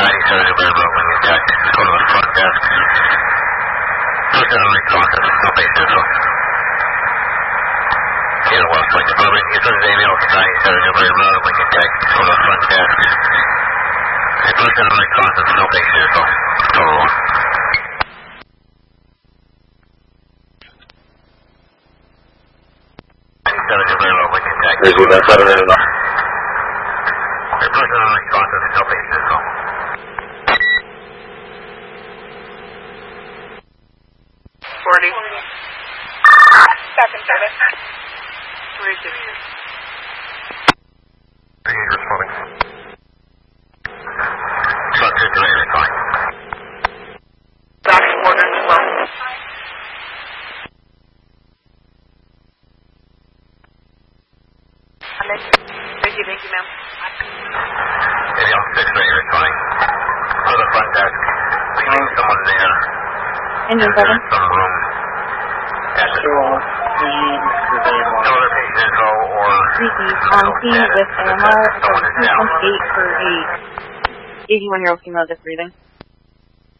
97 available when you check. Go to the front desk. Look at the right closet. No base neutral. Kilo West, like the public, you send an email to 97 available when you check. Go to the front desk. Look at the right closet. No base neutral. Total. Is it that better than enough? The person on the response is no base neutral. Second service. Where are you giving it? Responding. Slot 2 delay responding. Back to order as well. Thank you, ma'am. Video 6 ready responding. Go to the front desk. We need someone there. Engine 7. Some room. At the door. No other patient info or... On scene with AMR, 8 for 8. 81-year-old female just breathing.